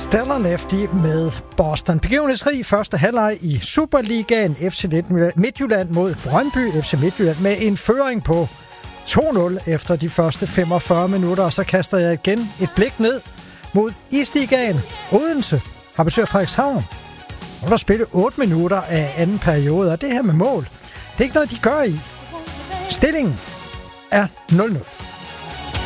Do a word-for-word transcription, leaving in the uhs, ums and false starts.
Stellar Lefty med Boston. Begivenhedsrig første halvleg i Superligaen. F C Midtjylland mod Brøndby. F C Midtjylland med en føring på to nul efter de første femogfyrre minutter. Og så kaster jeg igen et blik ned mod Isligaen. Odense har besøg af Frederikshavn. Og der spiller otte minutter af anden periode. Og det her med mål, det er ikke noget, de gør i. Stillingen er nul nul.